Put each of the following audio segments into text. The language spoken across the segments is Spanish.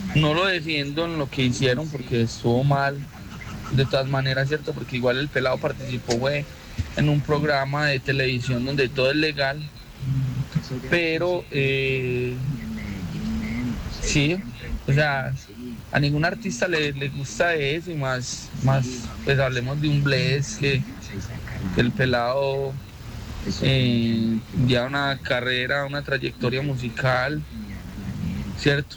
No lo defiendo en lo que hicieron porque estuvo mal, de todas maneras, ¿cierto? Porque igual el pelado participó, fue en un programa de televisión donde todo es legal, pero sí, o sea, a ningún artista le gusta eso y más, pues hablemos de un Bless que el pelado ya una carrera, una trayectoria musical, ¿cierto?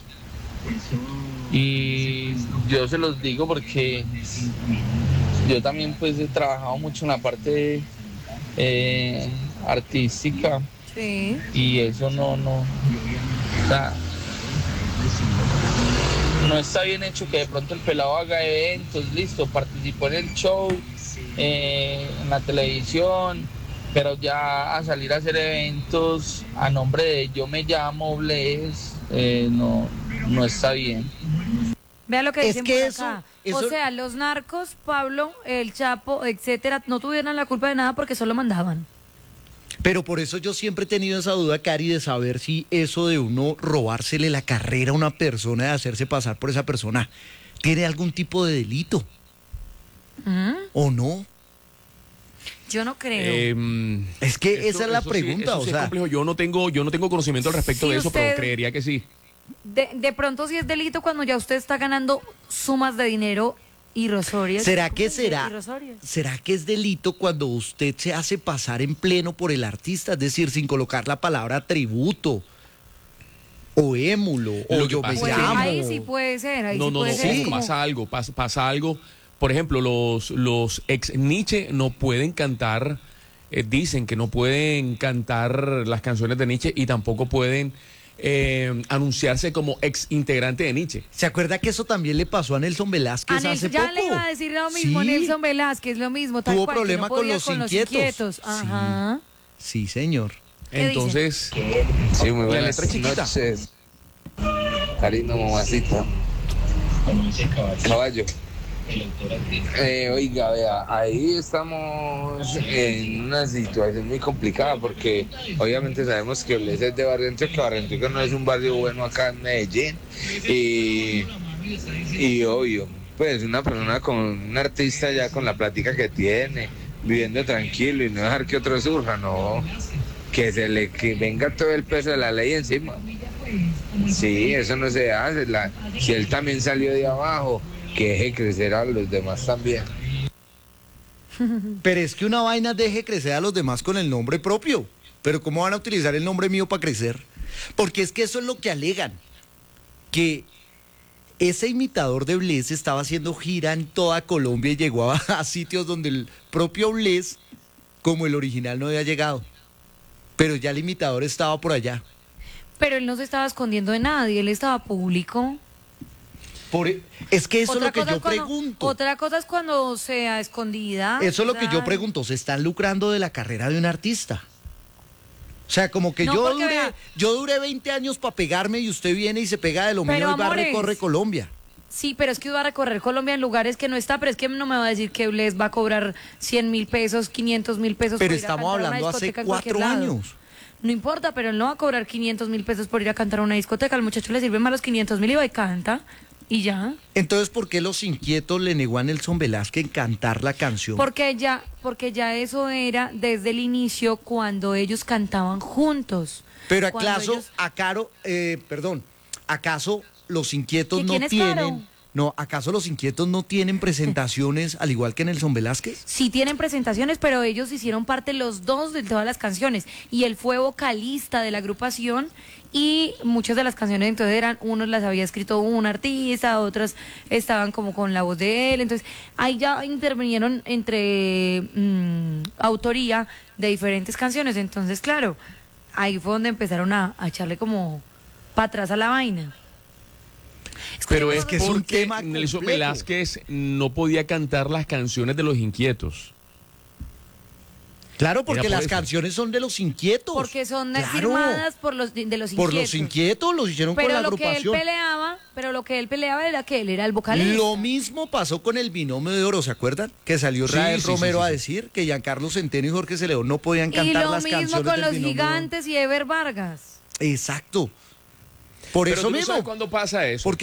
Y yo se los digo porque yo también pues he trabajado mucho en la parte artística Sí. y eso o sea, no está bien hecho que de pronto el pelado haga eventos, listo, participó en el show, en la televisión, pero ya a salir a hacer eventos a nombre de yo me llamo Bless, no está bien. Vea lo que Es dicen por que acá. O eso, sea, los narcos, Pablo, el Chapo, etcétera, no tuvieran la culpa de nada porque solo mandaban. pero por eso yo siempre he tenido esa duda, Cari, de saber si eso de uno robársele la carrera a una persona, de hacerse pasar por esa persona, tiene algún tipo de delito ¿Mm? o no. Yo no creo. Es que esa es la pregunta, eso o sí es sea, complejo. Yo no tengo conocimiento al respecto Si de eso, pero usted- creería que sí. De pronto sí es delito cuando ya usted está ganando sumas de dinero irrisorias. ¿será que Sí, será? irrisorias. ¿Será que es delito cuando usted se hace pasar en pleno por el artista? Es decir, sin colocar la palabra tributo o émulo o Lo que yo me pasa Pues es que- llamo. ahí sí puede ser, ahí No, sí no, puede no, ser. sí. como- pasa algo. Por ejemplo, los ex Nietzsche no pueden cantar, dicen que no pueden cantar las canciones de Nietzsche y tampoco pueden anunciarse como ex integrante de Nietzsche. ¿Se acuerda que eso también le pasó a Nelson Velázquez A hace Nelson, ya poco? le iba a decir lo mismo, Sí. Nelson Velázquez, lo mismo, tal Tuvo cual, que problema no con podía los inquietos. Ajá. Sí, señor. ¿Qué Entonces, Sí, muy la buenas letra chiquita. noches. Cariño, mamacita. Caballo. Oiga, vea, ahí estamos en una situación muy complicada porque obviamente sabemos que Bless es de Barranquilla, que Barranquilla no es un barrio bueno acá en Medellín y obvio, pues una persona con un artista ya con la plática que tiene, viviendo tranquilo y no dejar que otro surja, no, que venga todo el peso de la ley encima. Sí, eso no se hace. Si él también salió de abajo, que deje crecer a los demás también. Pero es que una vaina deje crecer a los demás con el nombre propio. Pero ¿cómo van a utilizar el nombre mío para crecer? Porque es que eso es lo que alegan. Que ese imitador de Bless estaba haciendo gira en toda Colombia y llegó a sitios donde el propio Bless, como el original, no había llegado. Pero ya el imitador estaba por allá. Pero él no se estaba escondiendo de nadie, él estaba público. Es que eso es lo que cosa yo es cuando- pregunto. Otra cosa es cuando sea escondida. Eso es lo que yo o sea, pregunto. ¿Se están lucrando de la carrera de un artista? O sea, como que No, porque vea- yo duré 20 años para pegarme y usted viene y se pega de lo mío Pero, y va a amores, recorrer Colombia. Sí, pero es que va a recorrer Colombia en lugares que no está, pero es que no me va a decir que les va a cobrar 100.000 pesos, 500.000 pesos. Pero por ir a estamos cantar a una hablando hace discoteca en cualquier 4 lado. años. No importa, pero él no va a cobrar 500.000 pesos por ir a cantar a una discoteca. Al muchacho le sirven más los 500.000 y va y canta. Y ya. Entonces, ¿por qué los inquietos le negó a Nelson Velázquez cantar la canción? Porque ya eso era desde el inicio cuando ellos cantaban juntos. Pero Cuando acaso, ellos- ¿acaso los inquietos ¿Que no quién es tienen? Caro? No, ¿acaso los inquietos no tienen presentaciones al igual que Nelson Velázquez? Sí tienen presentaciones, pero ellos hicieron parte los dos de todas las canciones. Y él fue vocalista de la agrupación y muchas de las canciones entonces eran, unos las había escrito un artista, otras estaban como con la voz de él. Entonces ahí ya intervinieron entre autoría de diferentes canciones. Entonces, claro, ahí fue donde empezaron a echarle como para atrás a la vaina. Pero Escuchemos es que es un porque tema Nelson complejo. Velázquez no podía cantar las canciones de los inquietos. Claro, porque por las eso. canciones son de los inquietos. Porque son Claro. firmadas por los de los inquietos. Por los inquietos, los hicieron con la Pero lo que él agrupación. peleaba, era que él era el vocalista. Lo mismo pasó con el binomio de oro, ¿se acuerdan? Que salió Sí, Rael sí, Romero sí, sí, a sí. decir que Giancarlo Centeno y Jorge Celedón no podían Y cantar lo las mismo canciones con del los binomio de oro. gigantes y Ever Vargas. Exacto. Por Pero eso tú no mismo. sabes cuándo pasa eso. Porque